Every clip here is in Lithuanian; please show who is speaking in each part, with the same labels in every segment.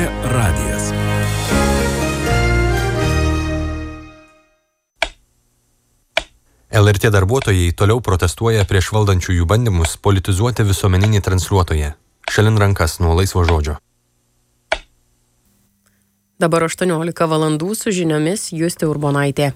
Speaker 1: radijas.
Speaker 2: LRT darbuotojai toliau protestuoja prieš valdančiųjų bandymus politizuoti visuomeninį transliuotoją. Šalin rankas nuo laisvo žodžio.
Speaker 3: Dabar 18 valandų su žiniomis Justė Urbonaitė.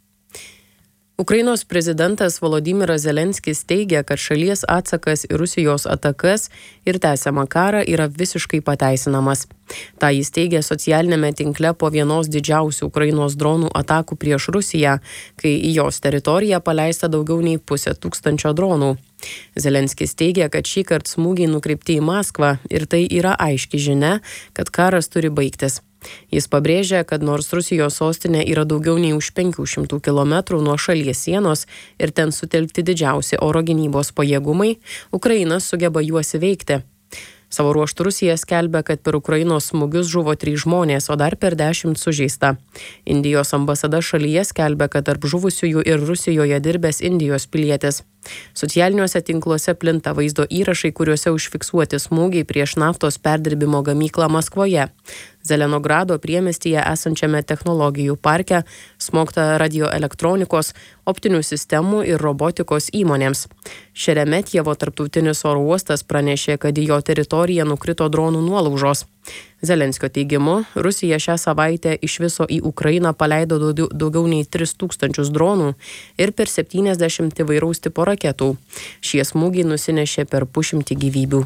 Speaker 3: Ukrainos prezidentas Volodymyras Zelenskis teigia, kad šalies atsakas į Rusijos atakas ir tęsiamą karą yra visiškai pateisinamas. Ta jis teigia socialinėme tinkle po vienos didžiausių Ukrainos dronų atakų prieš Rusiją, kai į jos teritoriją paleista daugiau nei 500 dronų. Zelenskis teigia, kad šįkart smūgiai nukreipti į Maskvą ir tai yra aiški žinia, kad karas turi baigtis. Jis pabrėžia, kad nors Rusijos sostinė yra daugiau nei už 500 km nuo šalies sienos ir ten sutelkti didžiausi oro gynybos pajėgumai, Ukraina sugeba juos įveikti. Savo ruožtu Rusija skelbia, kad per Ukrainos smūgius žuvo 3 žmonės, o dar per 10 sužeista. Indijos ambasada šalyje skelbia, kad tarp žuvusiųjų ir Rusijoje dirbęs Indijos pilietis. Socialiniuose tinkluose plinta vaizdo įrašai, kuriuose užfiksuoti smūgiai prieš naftos perdirbimo gamyklą Maskvoje. Zelenogrado priemiestyje esančiame technologijų parke smogta radioelektronikos, optinių sistemų ir robotikos įmonėms. Šeremetjevo tarptautinis oro uostas pranešė, kad į jo teritoriją nukrito dronų nuolaužos. Zelenskio teigimu, Rusija šią savaitę iš viso į Ukrainą paleido daugiau nei 3000 dronų ir per 70 įvairaus tipo raketų. Šie smūgiai nusinešė per 100 gyvybių.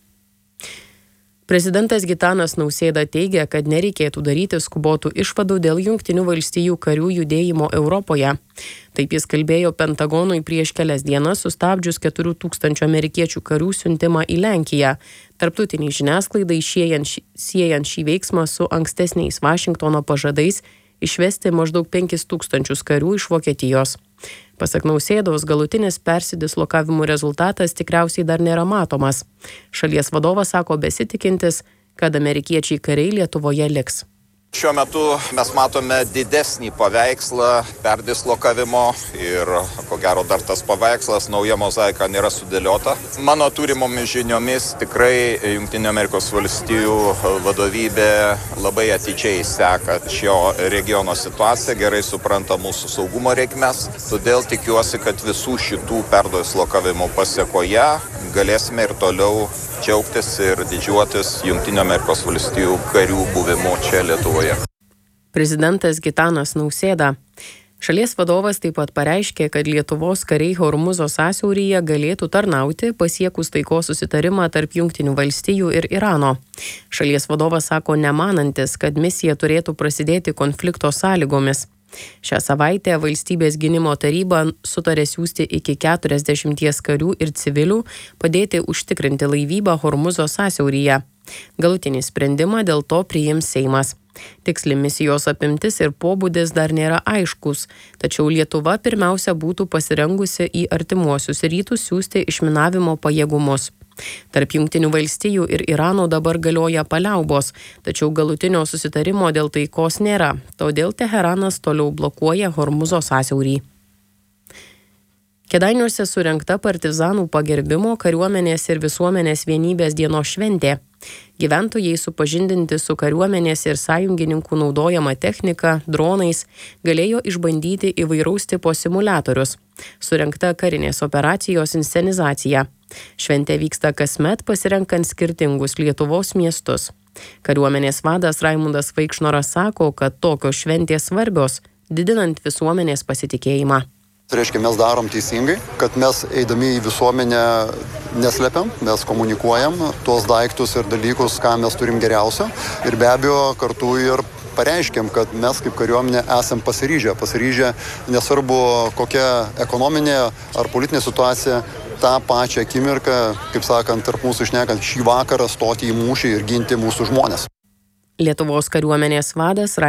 Speaker 3: Prezidentas Gitanas Nausėda teigia, kad nereikėtų daryti skubotų išvadų dėl Jungtinių valstijų karių judėjimo Europoje. Taip jis kalbėjo Pentagonui prieš kelias dienas, sustabdžius 4000 amerikiečių karių siuntimą į Lenkiją. Tarptautiniai žiniasklaidai siejant šį veiksmą su ankstesniais Vašingtono pažadais išvesti maždaug 5000 karių iš Vokietijos. Pasak Nausėdos, galutinis persidislokavimų rezultatas tikriausiai dar nėra matomas. Šalies vadovas sako besitikintis, kad amerikiečiai kariai Lietuvoje liks.
Speaker 4: Šiuo metu mes matome didesnį paveikslą perdislokavimo ir ko gero dar tas paveikslas, nauja mozaika nėra sudėliota. Mano turimomis žiniomis tikrai Jungtinių Amerikos valstijų vadovybė labai atidžiai seka šio regiono situaciją, gerai supranta mūsų saugumo reikmes. Todėl tikiuosi, kad visų šitų perdislokavimų pasėkoje galėsime ir toliau džiaugtis ir didžiuotis Jungtinių Amerikos valstijų karių buvimu čia Lietuvoje.
Speaker 3: Prezidentas Gitanas Nausėda. Šalies vadovas taip pat pareiškė, kad Lietuvos kariai Hormuzo sąsiauryje galėtų tarnauti pasiekus taikos susitarimą tarp Jungtinių valstijų ir Irano. Šalies vadovas sako nemanantis, kad misija turėtų prasidėti konflikto sąlygomis. Šią savaitę Valstybės gynimo taryba sutarė siųsti iki 40 karių ir civilių padėti užtikrinti laivybą Hormuzo sąsiauryje. Galutinį sprendimą dėl to priims Seimas. Tiksli misijos apimtis ir pobūdis dar nėra aiškus, tačiau Lietuva pirmiausia būtų pasirengusi į artimuosius rytus siųsti išminavimo pajėgumus. Tarp Jungtinių valstijų ir Irano dabar galioja paliaubos, tačiau galutinio susitarimo dėl taikos nėra, todėl Teheranas toliau blokuoja Hormuzo sąsiaurį. Kėdainiuose surengta partizanų pagerbimo, kariuomenės ir visuomenės vienybės dienos šventė. Gyventojai supažindinti su kariuomenės ir sąjungininkų naudojama technika, dronais, galėjo išbandyti įvairaus tipo simuliatorius. Surengta karinės operacijos inscenizacija. Šventė vyksta kasmet pasirenkant skirtingus Lietuvos miestus. Kariuomenės vadas Raimundas Vaikšnoras sako, kad tokios šventės svarbios, didinant visuomenės pasitikėjimą.
Speaker 5: Tai reiškia, mes darom teisingai, kad mes eidami į visuomenę neslepiam, mes komunikuojam tuos daiktus ir dalykus, ką mes turim geriausio. Ir be abejo, kartu ir pareiškiam, kad mes kaip kariuomenė esam pasiryžę, nesvarbu kokia ekonominė ar politinė situacija, tą pačią akimirką, kaip sakant, tarp mūsų šnekant, šį vakarą stoti į mūšį ir ginti mūsų žmones.
Speaker 3: Lietuvos kariuomenės vadas